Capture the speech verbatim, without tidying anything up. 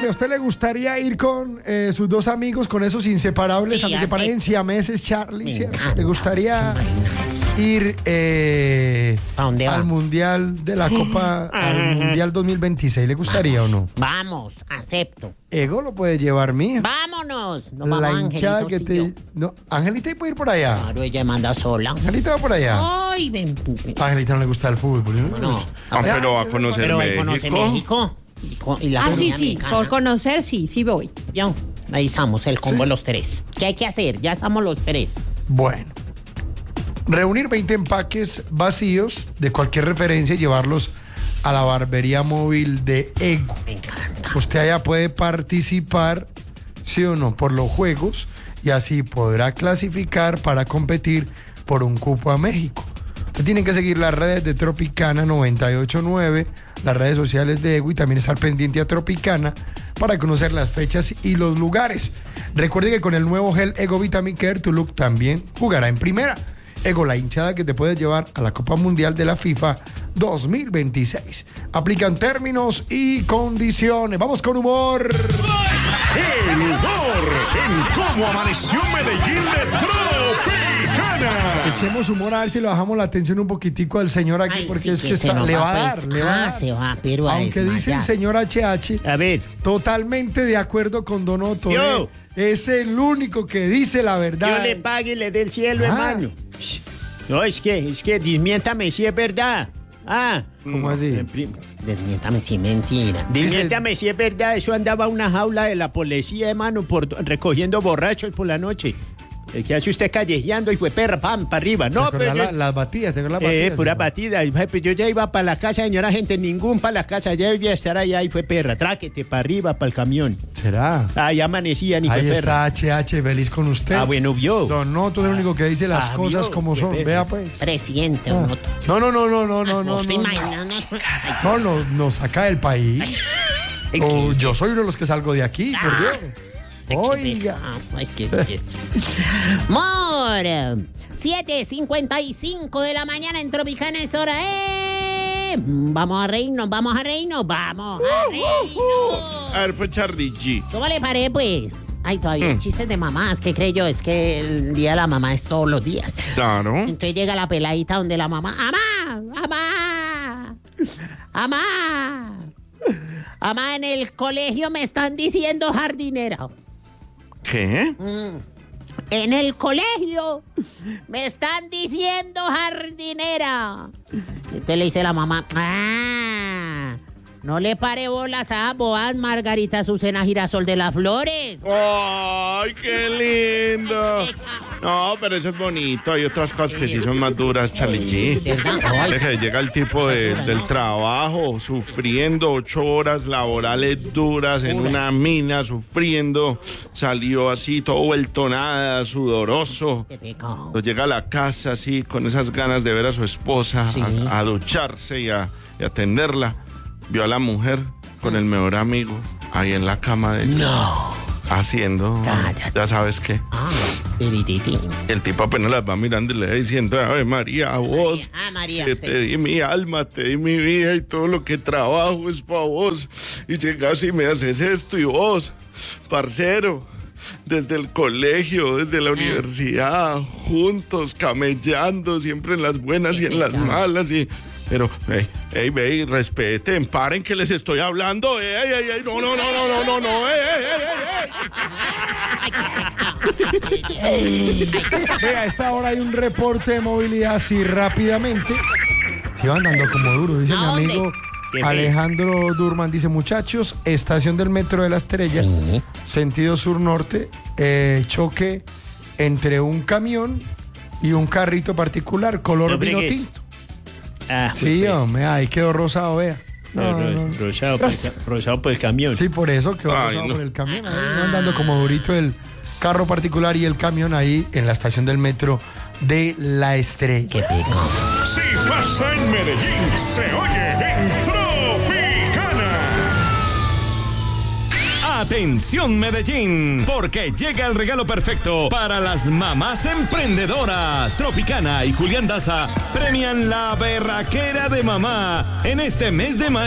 ¿a usted le gustaría ir con eh, sus dos amigos, con esos inseparables, Sí, a mí que así. parecen siameses, Charlie? Me ¿cierto? encanta, ¿Le gustaría ¿te ir eh, ¿A dónde va? al Mundial de la Copa, al Mundial dos mil veintiséis? ¿Le gustaría o no? Vamos, acepto. Ego lo puede llevar, mía. Vámonos. Nos La vamos, hinchada que Angelitos y te... No, Angelita puede ir por allá. yo. Claro, ella manda sola. Angelita va por allá. Ay, ven. A Angelita no le gusta el fútbol. ¿no? No. Ah, pero va a conocer Pero él conoce México. México. Y, co- y la Ah, sí, comida sí, mexicana. por conocer, sí, sí voy. Ya, ahí estamos, el combo Sí. los tres. ¿Qué hay que hacer? Ya estamos los tres. Bueno. Reunir veinte empaques vacíos de cualquier referencia y llevarlos a la barbería móvil de Ego. Me encanta. Usted allá puede participar, sí o no, por los juegos y así podrá clasificar para competir por un cupo a México. Usted tiene que seguir las redes de Tropicana noventa y ocho punto nueve, las redes sociales de Ego y también estar pendiente a Tropicana para conocer las fechas y los lugares. Recuerde que con el nuevo gel Ego Vitamin Care, tu look también jugará en primera. Ego, la hinchada que te puede llevar a la Copa Mundial de la FIFA dos mil veintiséis. Aplican términos y condiciones. Vamos con humor. El humor en cómo amaneció Medellín de Tropicana. Echemos humor a ver si le bajamos la atención un poquitico al señor aquí, Ay, porque sí, es que, se está, nos le va a dar, pues. le va a Ah, dar. se va, pero a Aunque dice el desmayar. señor H H, A ver, totalmente de acuerdo con Donoto. Yo. ¿eh? Es el único que dice la yo verdad. le pague y le dé el cielo, Ah. hermano. No, es que, es que, desmiéntame si es verdad. Ah, ¿Cómo así? en prim- Desmiéntame si es mentira. desmiéntame si es verdad. Eso andaba una jaula de la policía, hermano, por, recogiendo borrachos por la noche. El que hace usted callejeando y fue perra, pam, para arriba. ¿Te No, acordás pero... la- las batidas, ¿te acordás las Eh, batidas? pura señor? batida. Ay, pues yo ya iba para la casa, señora gente, ningún para la casa. Ya debía estar allá y fue perra. Tráquete para arriba, para el camión. ¿Será? Ah, ya amanecían y fue Ahí perra. está H H, feliz con usted. Ah, bueno, vio. Donoto es el único que dice las Ah, cosas vio, como son. bebé. Vea pues. Presidente, Ah. ¿o no? No, no, no, no, no, no, no. ¿Usted no, imagina? No, No, no, nos saca del país. Oh, yo soy uno de los que salgo de aquí, por Dios. Oiga. Ay, qué belleza. Mor, siete cincuenta y cinco de la mañana en Tropicana es hora, ¿eh? Vamos a reírnos, vamos a reírnos, vamos a reírnos. A ver, pues Charlie G. ¿Cómo le paré, pues? Ay, todavía Mm. chistes de mamás, ¿qué creo yo? Es que el día de la mamá es todos los días. Claro. Entonces llega la peladita donde la mamá, ¡Amá! ¡Amá! ¡Amá! ¡Amá! En el colegio me están diciendo jardinera. ¿Qué? En el colegio me están diciendo jardinera. Entonces le dice la mamá, ¡ah! No le pare bolas a boas, Margarita Azucena Girasol de las Flores. ¡Ay, qué lindo! No, pero eso es bonito. Hay otras cosas que sí son más duras, Charlie G. ¿Verdad? Ay. Deja de llega el tipo de- del trabajo sufriendo ocho horas laborales duras en una mina, sufriendo. Salió así, todo vuelto nada, sudoroso. Qué pecado. Pues llega a la casa así, con esas ganas de ver a su esposa, Sí. a, a ducharse y a, y a atenderla. Vio a la mujer con el mejor amigo ahí en la cama de ella. No. Haciendo, Cállate. ya sabes qué. Ah, tirititi. El tipo apenas las va mirando y le va diciendo, Ave María, a vos, Ah, María. que te di mi alma, te di mi vida y todo lo que trabajo es para vos. Y llegas y me haces esto y vos, parcero, desde el colegio, desde la universidad, juntos, camellando, siempre en las buenas y en las malas. Y, pero, hey, hey, ve, respeten, paren que les estoy hablando. Ey, ey, ey, no, no, no, no, no, no, no, ey, ey, ey, ey. Vea, a esta hora hay un reporte de movilidad así rápidamente. Se van dando como duro, dice ¿A mi dónde? amigo ¿Qué Alejandro Durman. Dice, muchachos, estación del Metro de la Estrella, Sí. sentido sur-norte, eh, choque entre un camión y un carrito particular, color No vino fregues. tinto. Ah, Sí, pues, hombre, ahí quedó rosado, vea. No, ro- no, no. Rosado, por el, ca- rosado por el camión. Sí, por eso quedó Ay, rosado no. por el camión. Ahí va andando como durito el carro particular y el camión ahí en la estación del Metro de la Estrella. Qué pecado. Si pasa en Medellín, se oye en Tropicana. Atención Medellín, porque llega el regalo perfecto para las mamás emprendedoras. Tropicana y Julián Daza premian la berraquera de mamá en este mes de mayo.